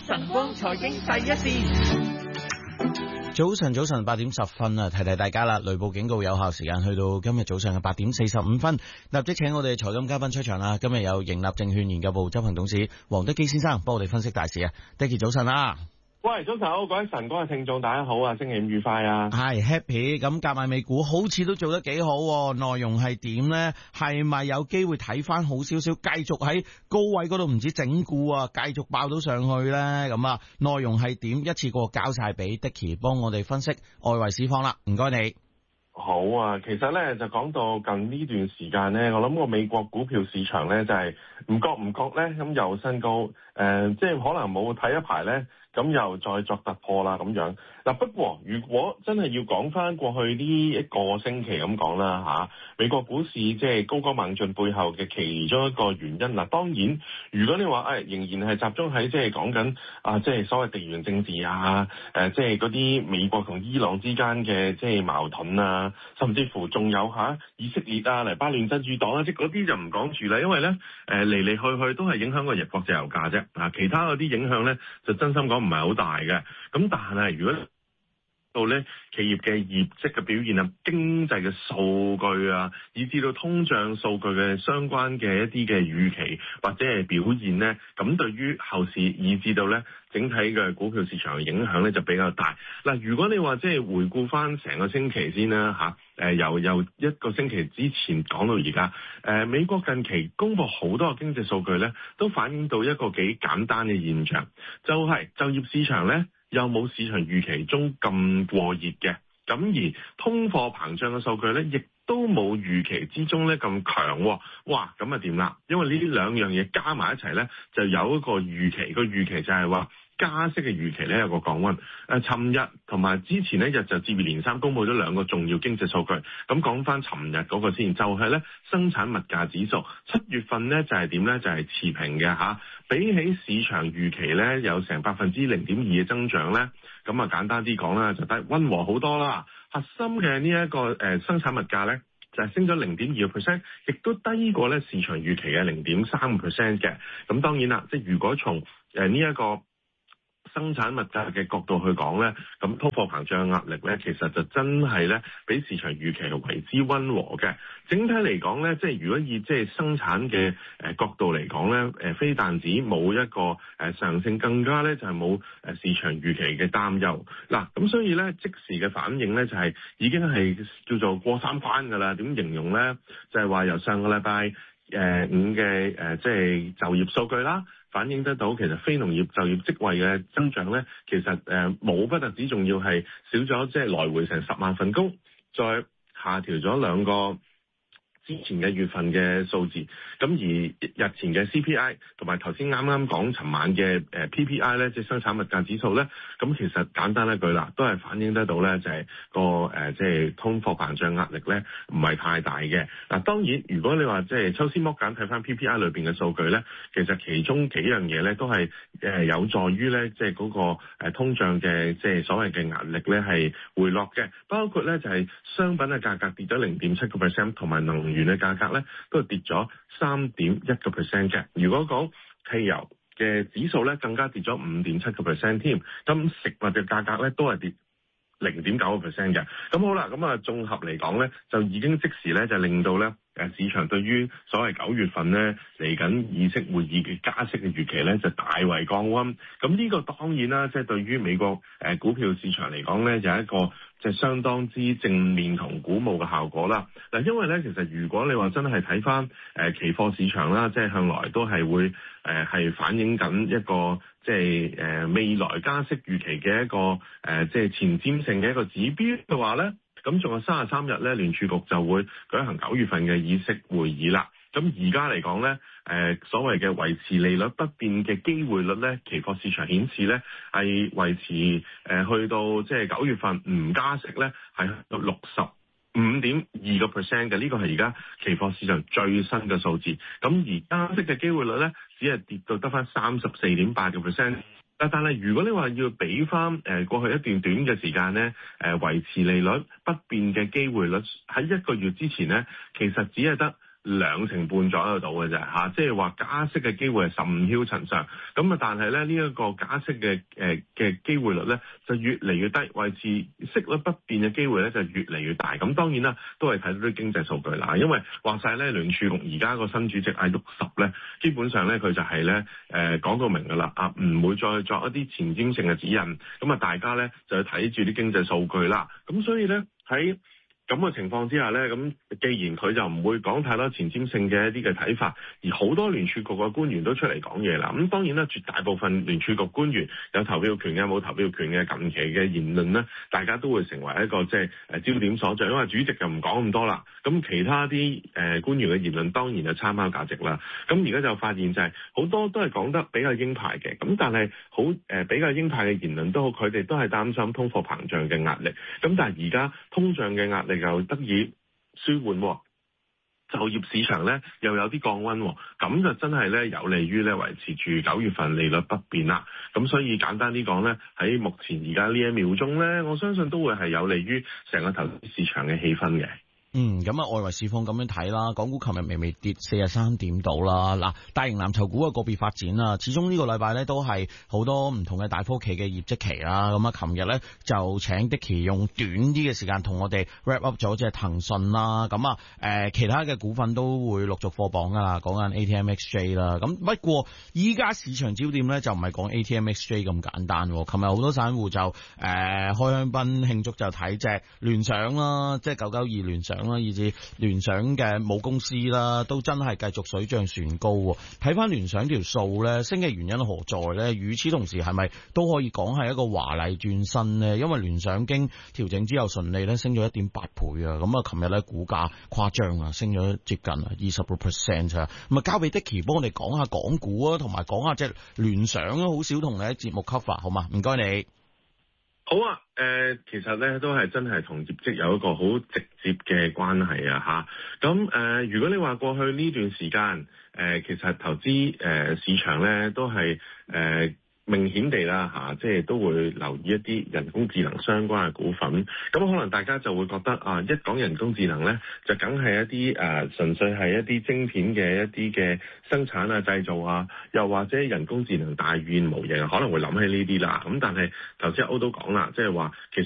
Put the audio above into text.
晨光財經第一線。 早晨8點10分啊，提大家啦，雷暴警告有效時間去到今日早上嘅8點45分。立即請我哋財金嘉賓出場啦。今日有盈立證券研究部執行董事黃德基先生幫我哋分析大市啊。Dicky 早晨啦。 喂，早晨好，各位晨光嘅聽眾大家好啊，星期五愉快啊。 係 happy， 咁夾埋美股好似都做得幾好，內容係點呢？係咪有機會睇翻好少少，繼續喺高位嗰度唔止整固啊，繼續爆到上去呢？咁啊，內容係點？一次過交晒俾 Dicky 幫我哋分析外圍市況啦，唔該你。 好啊，其實咧就講到近呢段時間咧，我諗個美國股票市場咧就係唔覺咧咁又新高，即係可能冇睇一排咧，咁又再作突破啦咁樣。嗱，不過如果真係要講翻過去呢一個星期咁講啦嚇，美國股市即係高歌猛進背後嘅其中一個原因嗱，當然如果你話仍然係集中喺即係講緊即係所謂地緣政治啊，即係嗰啲美國同伊朗之間嘅即係矛盾啊，甚至乎仲有以色列啊、黎巴嫩真主黨啊，即係嗰啲就唔講住啦，因為咧嚟嚟去去都係影響個國際油價啫，其他嗰啲影響咧就真心講唔係好大嘅。咁但係如果到咧企業嘅業績嘅表現啊、經濟嘅數據啊，以至到通脹數據嘅相關嘅一啲嘅預期或者係表現咧，咁對於後市以至到咧整體嘅股票市場嘅影響咧就比較大。嗱，如果你話即係回顧翻成個星期先啦由一個星期之前講到而家，美國近期公布好多嘅經濟數據咧，都反映到一個幾簡單嘅現象，就係就業市場咧又冇市場預期中咁過熱嘅，咁而通貨膨脹嘅數據咧，亦都冇預期之中咧咁強。哇，咁啊掂啦，因為呢兩樣嘢加埋一齊咧，就有一個預期，個預期就係話加息嘅預期咧有個降溫。尋日同埋之前呢日就接二連三公布咗兩個重要經濟數據。咁講翻尋日嗰個先，就係咧生產物價指數7月份咧就係點咧，就係持平嘅嚇。比起市場預期咧有成0.2%嘅增長咧，咁啊簡單啲講啦，就得溫和好多啦。核心嘅呢一個生產物價咧就係升咗0.2%，亦都低過咧市場預期嘅0.3% 嘅。咁當然啦，即係如果從呢一個生產物價嘅角度去講咧，咁通貨膨脹嘅壓力咧，其實就真係咧比市場預期係為之溫和嘅。整體嚟講咧，即係如果以即係生產嘅角度嚟講咧，非但止冇一個上升，更加咧就係冇市場預期嘅擔憂。嗱，咁所以咧即時嘅反應咧就係已經係叫做過三關㗎啦。點形容咧？就係話由上個禮拜5嘅即係就業數據啦，反映得到其實非農業就業職位嘅增長咧，其實冇不特止，仲要係少咗，即係來回成10萬份工，再下調咗兩個之前嘅月份嘅數字。咁而日前嘅 CPI 同埋頭先啱啱講尋晚嘅PPI 咧，即係生產物價指數咧，咁其實簡單一句啦，都係反映得到咧，就係個即係通貨膨脹壓力咧唔係太大嘅。嗱，當然如果你話即係抽絲剝繭睇翻 PPI 裏邊嘅數據咧，其實其中幾樣嘢咧都係有助於咧即係嗰個通脹嘅即係所謂嘅壓力咧係回落嘅，包括咧就係商品嘅價格跌咗0.7%，同埋能源嘅價格咧都係跌咗3.1% 嘅。如果講汽油嘅指數咧，更加跌咗5.7% 添。咁食物嘅價格咧都係跌0.9% 嘅。咁好啦，咁啊綜合嚟講咧，就已經即時咧就令到咧市場對於所謂9月份咧嚟緊議息會議嘅加息嘅預期咧就大為降溫。咁呢個當然啦，即係對於美國股票市場嚟講咧，就係一個即係相當之正面同鼓舞嘅效果啦。嗱，因為咧其實如果你話真係睇翻期貨市場啦，即係向來都係會係反映緊一個即係未來加息預期嘅一個即係前瞻性嘅一個指標嘅話咧，咁仲有33日咧，聯儲局就會舉行9月份嘅議息會議啦。咁而家嚟講咧，所謂嘅維持利率不變嘅機會率咧，期貨市場顯示咧係維持去到即係9月份唔加息咧，係到65.2% 嘅。呢個係而家期貨市場最新嘅數字。咁而加息嘅機會率咧，只係跌到得翻34.8%。但係如果你話要俾翻過去一段短嘅時間咧，維持利率不變嘅機會率喺1個月之前咧，其實只係得 2.5%左右到嘅啫嚇，即係話加息嘅機會係甚囂塵上。咁啊，但係咧呢一個加息嘅機會率咧就越嚟越低，維持息率不變嘅機會咧就越嚟越大。咁當然啦，都係睇到啲經濟數據啦。因為話晒咧，聯儲局而家個新主席艾沃什咧，基本上咧佢就係咧講到明㗎啦，唔會再作一啲前瞻性嘅指引。咁啊，大家咧就要睇住啲經濟數據啦。咁所以咧喺咁嘅情況之下咧，咁既然佢就唔會講太多前瞻性嘅一啲嘅睇法，而好多聯儲局嘅官員都出嚟講嘢啦。咁當然啦，絕大部分聯儲局官員有投票權嘅，冇投票權嘅，近期嘅言論咧，大家都會成為一個即係焦點所在。因為主席就唔講咁多啦，咁其他啲官員嘅言論當然有參考價值啦。咁而家就發現就係好多都係講得比較鷹派嘅，咁但係比較鷹派嘅言論都好，佢哋都係擔心通貨膨脹嘅壓力。咁但係而家通脹嘅壓力又得以舒緩，就業市場咧又有啲降溫，咁就真係咧有利於咧維持住9月份利率不變啦。咁所以簡單啲講咧，喺目前而家呢一秒鐘咧，我相信都會係有利於成個投資市場嘅氣氛嘅。 咁啊，外圍市況咁樣睇啦，港股琴日微跌43點到啦。嗱，大型藍籌股嘅個別發展啦，始終呢個禮拜咧都係好多唔同嘅大科企嘅業績期啦。咁啊，琴日咧就請 Dicky 用短啲嘅時間同我哋 wrap up 咗隻騰訊啦。咁啊，其他嘅股份都會陸續放榜噶啦，講緊 ATMXJ 啦。咁不過依家市場焦點咧就唔係講 ATMXJ 咁簡單。琴日好多散戶就開香檳慶祝，就睇隻聯想啦，即係992聯想啦，以至聯想嘅母公司啦，都真係繼續水漲船高。睇翻聯想條數咧，升嘅原因何在咧？與此同時，係咪都可以講係一個華麗轉身咧？因為聯想經調整之後順利咧，升咗1.8倍啊！咁啊，琴日咧股價誇張啊，升咗接近20%啊！咁啊，交俾 Dicky 幫我哋講下港股啊，同埋講下隻聯想啊，好少同你喺節目 cover 好嘛？唔該你。 好啊，其實咧都係真係同業績有一個好直接嘅關係啊嚇。咁如果你話過去呢段時間，其實投資市場咧都係明顯地啦嚇，即係都會留意一啲人工智能相關嘅股份。咁可能大家就會覺得一講人工智能咧，就梗係一啲純粹係一啲晶片嘅一啲嘅生產啊、製造啊，又或者人工智能大語言模型，可能會諗起呢啲啦。咁但係頭先歐都講啦，即係話其實